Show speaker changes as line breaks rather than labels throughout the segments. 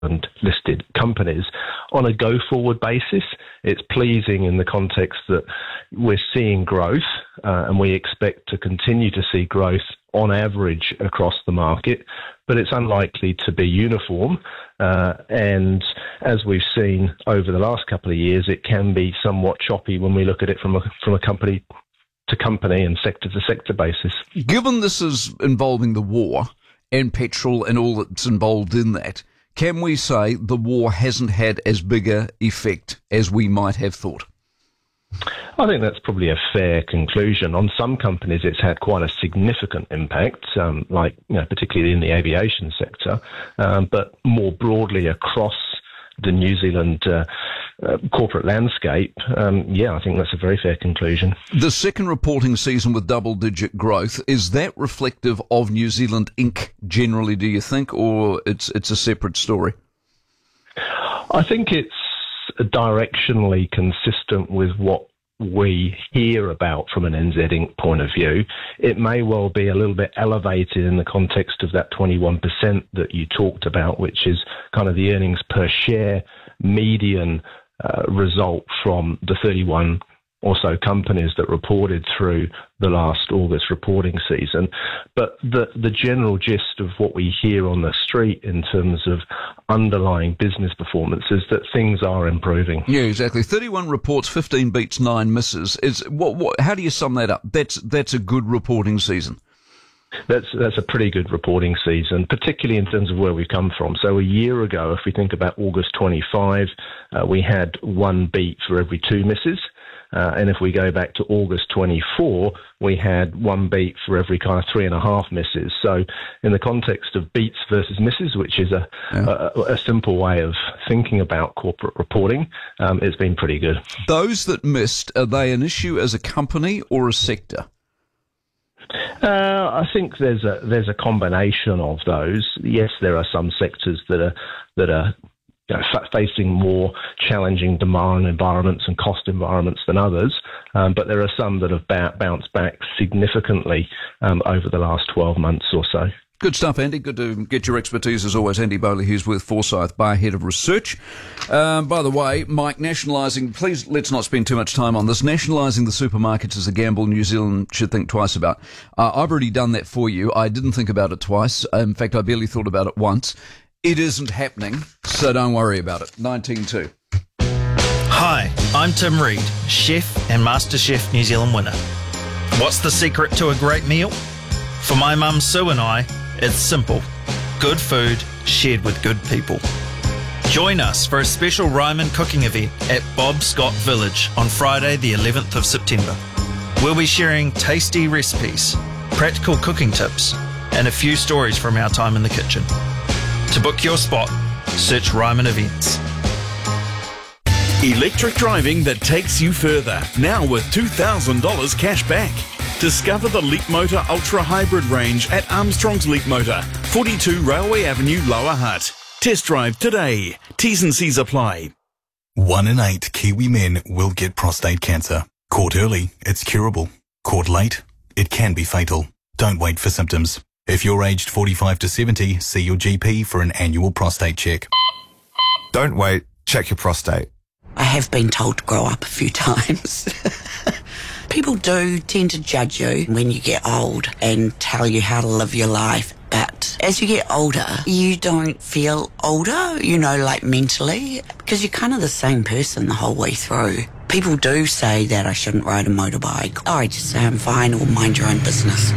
listed companies. On a go-forward basis, it's pleasing in the context that we're seeing growth, and we expect to continue to see growth on average across the market, but it's unlikely to be uniform. And as we've seen over the last couple of years, it can be somewhat choppy when we look at it from a company to company and sector to sector basis.
Given this is involving the war and petrol and all that's involved in that, can we say the war hasn't had as big a effect as we might have thought?
I think that's probably a fair conclusion. On some companies, it's had quite a significant impact, particularly in the aviation sector, but more broadly across the New Zealand corporate landscape, I think that's a very fair conclusion.
The second reporting season with double-digit growth, is that reflective of New Zealand Inc. generally, do you think, or it's a separate story?
I think it's directionally consistent with what we hear about from an NZ Inc. point of view. It may well be a little bit elevated in the context of that 21% that you talked about, which is kind of the earnings per share median result from the 31 or so companies that reported through the last August reporting season. But the general gist of what we hear on the street in terms of underlying business performance is that things are improving.
Yeah, exactly. 31 reports, 15 beats, 9 misses. How do you sum that up? That's a good reporting season.
That's a pretty good reporting season, particularly in terms of where we've come from. So a year ago, if we think about August 25, we had 1 beat for every 2 misses. And if we go back to August 24, we had 1 beat for every kind of 3.5 misses. So in the context of beats versus misses, which is a simple way of thinking about corporate reporting, it's been pretty good.
Those that missed, are they an issue as a company or a sector?
I think there's a combination of those. Yes, there are some sectors that are facing more challenging demand environments and cost environments than others, but there are some that have bounced back significantly over the last 12 months or so.
Good stuff, Andy. Good to get your expertise as always. Andy Bowley, who's with Forsyth Barr, Head of Research. By the way, Mike, nationalising, please let's not spend too much time on this. Nationalising the supermarkets is a gamble New Zealand should think twice about. I've already done that for you. I didn't think about it twice. In fact, I barely thought about it once. It isn't happening, so don't worry about it. 19.2.
Hi, I'm Tim Reid, chef and MasterChef New Zealand winner. What's the secret to a great meal? For my mum Sue and I, it's simple. Good food shared with good people. Join us for a special Ryman cooking event at Bob Scott Village on Friday the 11th of September. We'll be sharing tasty recipes, practical cooking tips, and a few stories from our time in the kitchen. To book your spot, search Ryman Events.
Electric driving that takes you further, now with $2,000 cash back. Discover the Leapmotor Ultra Hybrid range at Armstrong's Leapmotor, 42 Railway Avenue, Lower Hutt. Test drive today. T's and C's apply.
1 in 8 Kiwi men will get prostate cancer. Caught early, it's curable. Caught late, it can be fatal. Don't wait for symptoms. If you're aged 45 to 70, see your GP for an annual prostate check.
Don't wait, check your prostate.
I have been told to grow up a few times. People do tend to judge you when you get old and tell you how to live your life. But as you get older, you don't feel older, like mentally, because you're kind of the same person the whole way through. People do say that I shouldn't ride a motorbike. I just say I'm fine or mind your own business.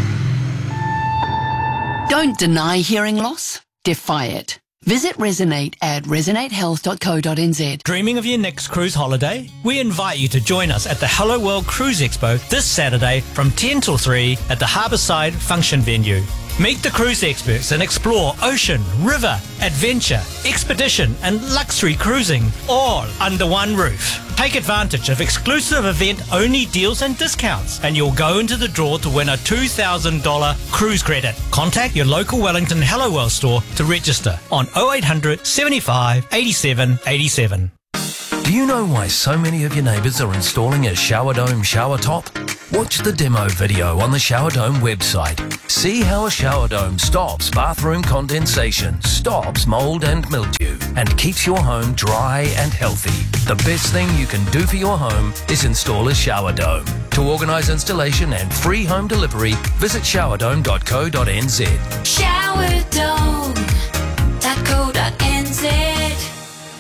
Don't deny hearing loss, defy it. Visit Resonate at resonatehealth.co.nz.
Dreaming of your next cruise holiday? We invite you to join us at the Hello World Cruise Expo this Saturday from 10 till 3 at the Harbourside Function Venue. Meet the cruise experts and explore ocean, river, adventure, expedition and luxury cruising all under one roof. Take advantage of exclusive event-only deals and discounts and you'll go into the draw to win a $2,000 cruise credit. Contact your local Wellington Hello World store to register on 0800 75 87 87.
Do you know why so many of your neighbours are installing a shower dome shower top? Watch the demo video on the Shower Dome website. See how a shower dome stops bathroom condensation, stops mold and mildew, and keeps your home dry and healthy. The best thing you can do for your home is install a shower dome. To organise installation and free home delivery, visit showerdome.co.nz.
Showerdome.co.nz.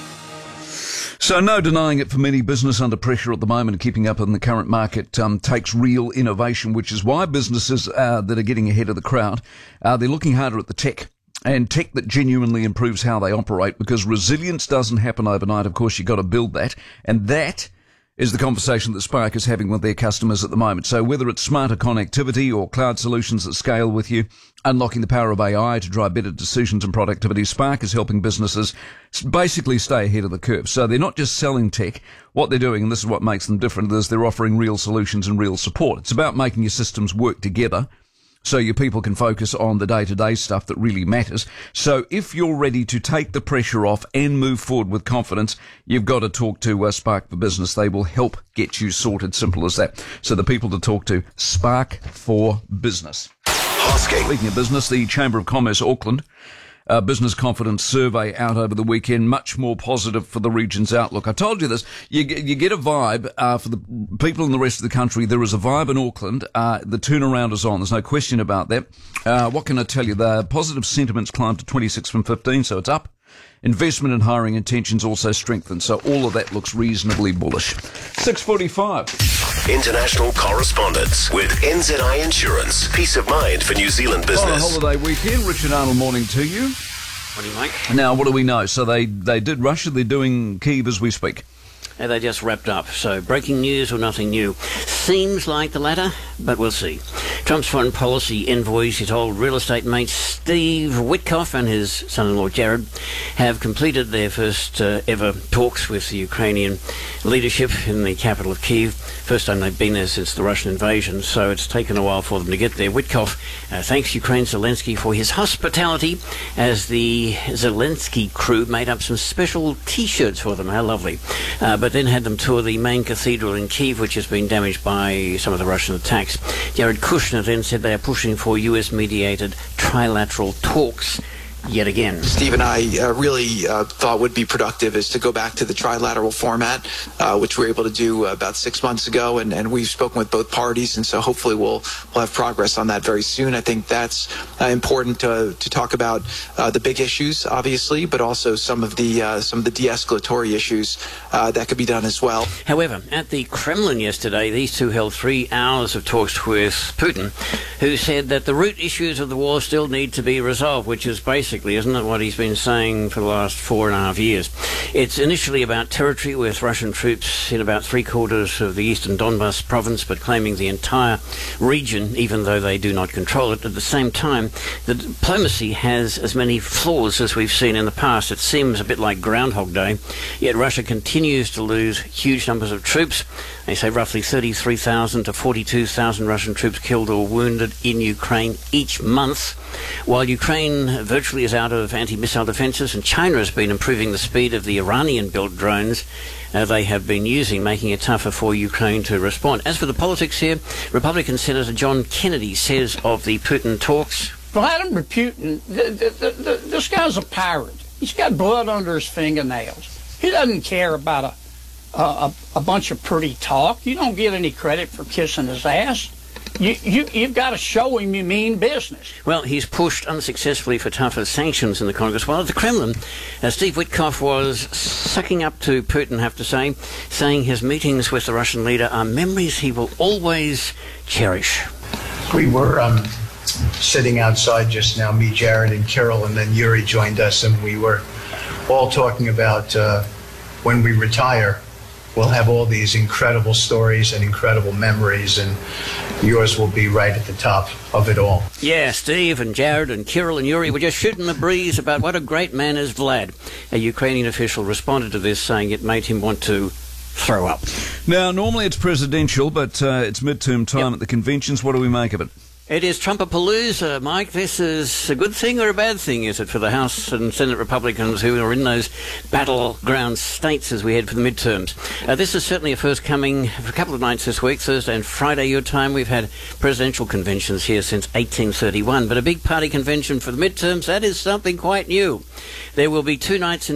So no denying it, for many, business under pressure at the moment and keeping up in the current market takes real innovation, which is why businesses that are getting ahead of the crowd, they're looking harder at the tech. And tech that genuinely improves how they operate, because resilience doesn't happen overnight. Of course, you've got to build that. And that is the conversation that Spark is having with their customers at the moment. So whether it's smarter connectivity or cloud solutions that scale with you, unlocking the power of AI to drive better decisions and productivity, Spark is helping businesses basically stay ahead of the curve. So they're not just selling tech. What they're doing, and this is what makes them different, is they're offering real solutions and real support. It's about making your systems work together so your people can focus on the day-to-day stuff that really matters. So if you're ready to take the pressure off and move forward with confidence, you've got to talk to Spark for Business. They will help get you sorted. Simple as that. So the people to talk to, Spark for Business. Speaking of business, the Chamber of Commerce Auckland business confidence survey out over the weekend, much more positive for the region's outlook. I told you this. You get a vibe for the people in the rest of the country. There is a vibe in Auckland. The turnaround is on. There's no question about that. What can I tell you? The positive sentiments climbed to 26 from 15, so it's up. Investment and hiring intentions also strengthened, so all of that looks reasonably bullish. 6:45.
International correspondence with NZI Insurance. Peace of mind for New Zealand business.
On a holiday weekend, Richard Arnold, morning to you.
What do you make?
Now, what do we know? So they did Russia. They're doing Kyiv as we speak.
And they just wrapped up. So breaking news or nothing new? Seems like the latter, but we'll see. Trump's foreign policy envoys, his old real estate mate Steve Witkoff and his son-in-law Jared, have completed their first ever talks with the Ukrainian leadership in the capital of Kyiv. First time they've been there since the Russian invasion, so it's taken a while for them to get there. Witkoff thanks Ukraine's Zelensky for his hospitality, as the Zelensky crew made up some special T-shirts for them. How lovely. But then had them tour the main cathedral in Kyiv, which has been damaged by some of the Russian attacks. Jared Kushner then said they are pushing for US-mediated trilateral talks yet again.
Steve and I really thought would be productive is to go back to the trilateral format, which we were able to do about 6 months ago, and we've spoken with both parties, and so hopefully we'll have progress on that very soon. I think that's important to talk about the big issues, obviously, but also some of the de-escalatory issues that could be done as well.
However, at the Kremlin yesterday, these two held 3 hours of talks with Putin, who said that the root issues of the war still need to be resolved, which is basically, isn't it, what he's been saying for the last 4.5 years? It's initially about territory, with Russian troops in about 3/4 of the eastern Donbas province, but claiming the entire region, even though they do not control it. At the same time, the diplomacy has as many flaws as we've seen in the past. It seems a bit like Groundhog Day, yet Russia continues to lose huge numbers of troops. They say roughly 33,000 to 42,000 Russian troops killed or wounded in Ukraine each month, while Ukraine virtually is out of anti-missile defences, and China has been improving the speed of the Iranian-built drones they have been using, making it tougher for Ukraine to respond. As for the politics here, Republican Senator John Kennedy says of the Putin talks,
Vladimir Putin, this guy's a pirate. He's got blood under his fingernails. He doesn't care about a bunch of pretty talk. You don't get any credit for kissing his ass. You've got to show him you mean business.
Well, he's pushed unsuccessfully for tougher sanctions in the Congress, while at the Kremlin, Steve Witkoff was sucking up to Putin, have to say, saying his meetings with the Russian leader are memories he will always cherish.
We were sitting outside just now, me, Jared, and Kirill, and then Yuri joined us, and we were all talking about when we retire, we'll have all these incredible stories and incredible memories, and yours will be right at the top of it all.
Yeah, Steve and Jared and Kirill and Yuri were just shooting the breeze about what a great man is Vlad. A Ukrainian official responded to this, saying it made him want to throw up.
Now, normally it's presidential, but it's midterm time at the conventions. What do we make of it?
It is Trumpapalooza, Mike. This is a good thing or a bad thing, is it, for the House and Senate Republicans who are in those battleground states as we head for the midterms? This is certainly a first coming for a couple of nights this week, Thursday and Friday your time. We've had presidential conventions here since 1831, but a big party convention for the midterms, that is something quite new. There will be 2 nights in